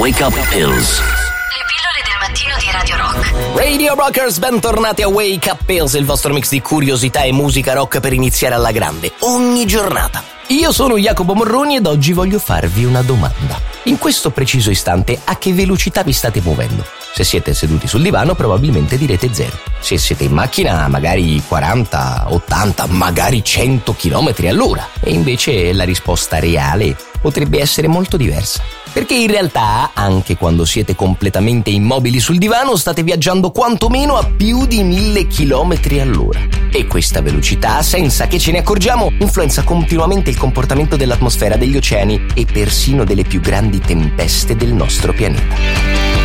Wake Up Pills. Le pillole del mattino di Radio Rock. Radio Rockers, bentornati a Wake Up Pills, il vostro mix di curiosità e musica rock per iniziare alla grande, ogni giornata. Io sono Jacopo Morroni ed oggi voglio farvi una domanda. In questo preciso istante, a che velocità vi state muovendo? Se siete seduti sul divano, probabilmente direte 0. Se siete in macchina, magari 40, 80, magari 100 km all'ora. E invece la risposta reale potrebbe essere molto diversa. Perché in realtà, anche quando siete completamente immobili sul divano, state viaggiando quantomeno a più di 1000 km all'ora. E questa velocità, senza che ce ne accorgiamo, influenza continuamente il comportamento dell'atmosfera, degli oceani e persino delle più grandi tempeste del nostro pianeta.